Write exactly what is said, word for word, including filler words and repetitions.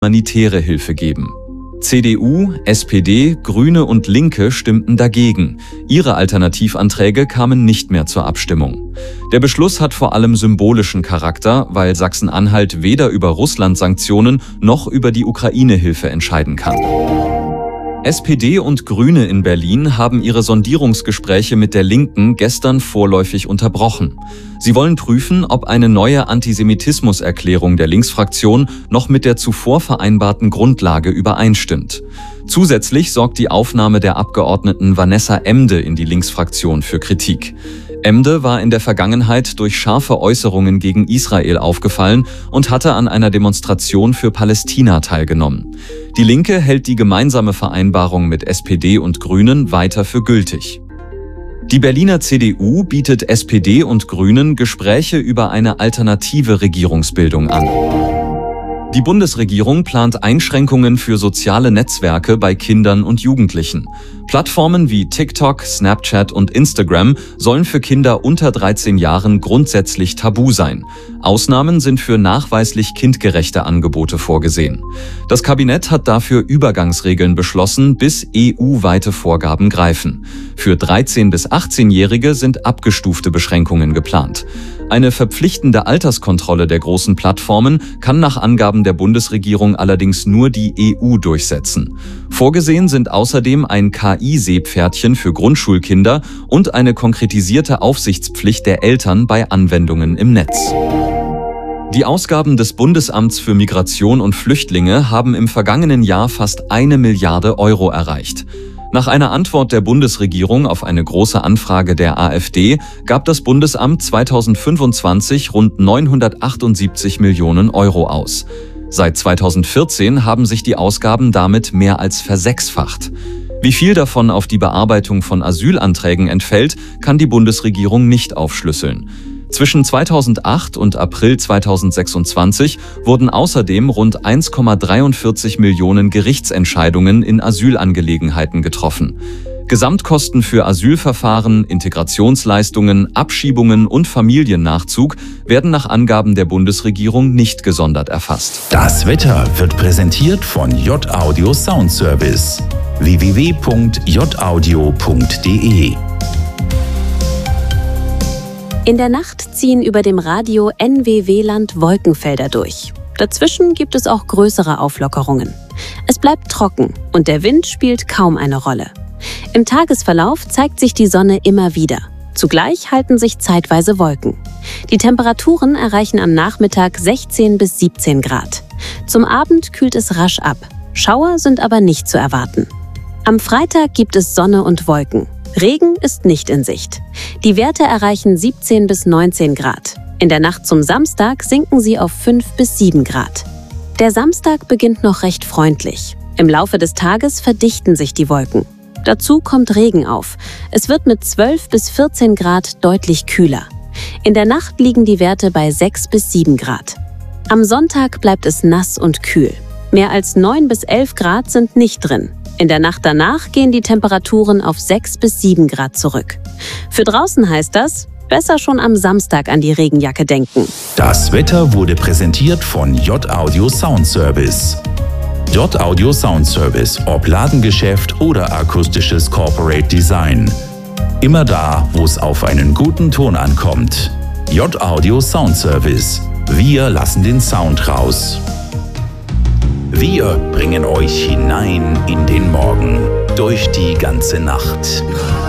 humanitäre Hilfe geben. C D U, S P D, Grüne und Linke stimmten dagegen. Ihre Alternativanträge kamen nicht mehr zur Abstimmung. Der Beschluss hat vor allem symbolischen Charakter, weil Sachsen-Anhalt weder über Russland-Sanktionen noch über die Ukraine-Hilfe entscheiden kann. S P D und Grüne in Berlin haben ihre Sondierungsgespräche mit der Linken gestern vorläufig unterbrochen. Sie wollen prüfen, ob eine neue Antisemitismuserklärung der Linksfraktion noch mit der zuvor vereinbarten Grundlage übereinstimmt. Zusätzlich sorgt die Aufnahme der Abgeordneten Vanessa Emde in die Linksfraktion für Kritik. Emde war in der Vergangenheit durch scharfe Äußerungen gegen Israel aufgefallen und hatte an einer Demonstration für Palästina teilgenommen. Die Linke hält die gemeinsame Vereinbarung mit S P D und Grünen weiter für gültig. Die Berliner C D U bietet S P D und Grünen Gespräche über eine alternative Regierungsbildung an. Die Bundesregierung plant Einschränkungen für soziale Netzwerke bei Kindern und Jugendlichen. Plattformen wie TikTok, Snapchat und Instagram sollen für Kinder unter dreizehn Jahren grundsätzlich tabu sein. Ausnahmen sind für nachweislich kindgerechte Angebote vorgesehen. Das Kabinett hat dafür Übergangsregeln beschlossen, bis E U-weite Vorgaben greifen. Für dreizehn- bis achtzehnjährige sind abgestufte Beschränkungen geplant. Eine verpflichtende Alterskontrolle der großen Plattformen kann nach Angaben der Bundesregierung allerdings nur die E U durchsetzen. Vorgesehen sind außerdem ein K I-Seepferdchen für Grundschulkinder und eine konkretisierte Aufsichtspflicht der Eltern bei Anwendungen im Netz. Die Ausgaben des Bundesamts für Migration und Flüchtlinge haben im vergangenen Jahr fast eine Milliarde Euro erreicht. Nach einer Antwort der Bundesregierung auf eine große Anfrage der AfD gab das Bundesamt zweitausendfünfundzwanzig rund neunhundertachtundsiebzig Millionen Euro aus. Seit zweitausendvierzehn haben sich die Ausgaben damit mehr als versechsfacht. Wie viel davon auf die Bearbeitung von Asylanträgen entfällt, kann die Bundesregierung nicht aufschlüsseln. Zwischen zweitausendacht und April zweitausendsechsundzwanzig wurden außerdem rund eins Komma dreiundvierzig Millionen Gerichtsentscheidungen in Asylangelegenheiten getroffen. Gesamtkosten für Asylverfahren, Integrationsleistungen, Abschiebungen und Familiennachzug werden nach Angaben der Bundesregierung nicht gesondert erfasst. Das Wetter wird präsentiert von J-Audio Soundservice. w w w punkt j audio punkt d e In der Nacht ziehen über dem Radio N W W-Land Wolkenfelder durch. Dazwischen gibt es auch größere Auflockerungen. Es bleibt trocken und der Wind spielt kaum eine Rolle. Im Tagesverlauf zeigt sich die Sonne immer wieder. Zugleich halten sich zeitweise Wolken. Die Temperaturen erreichen am Nachmittag sechzehn bis siebzehn Grad. Zum Abend kühlt es rasch ab. Schauer sind aber nicht zu erwarten. Am Freitag gibt es Sonne und Wolken. Regen ist nicht in Sicht. Die Werte erreichen siebzehn bis neunzehn Grad. In der Nacht zum Samstag sinken sie auf fünf bis sieben Grad. Der Samstag beginnt noch recht freundlich. Im Laufe des Tages verdichten sich die Wolken. Dazu kommt Regen auf. Es wird mit zwölf bis vierzehn Grad deutlich kühler. In der Nacht liegen die Werte bei sechs bis sieben Grad. Am Sonntag bleibt es nass und kühl. Mehr als neun bis elf Grad sind nicht drin. In der Nacht danach gehen die Temperaturen auf sechs bis sieben Grad zurück. Für draußen heißt das, besser schon am Samstag an die Regenjacke denken. Das Wetter wurde präsentiert von J-Audio Soundservice. J-Audio Soundservice, ob Ladengeschäft oder akustisches Corporate Design. Immer da, wo es auf einen guten Ton ankommt. J-Audio Soundservice. Wir lassen den Sound raus. Wir bringen euch hinein in den Morgen, durch die ganze Nacht.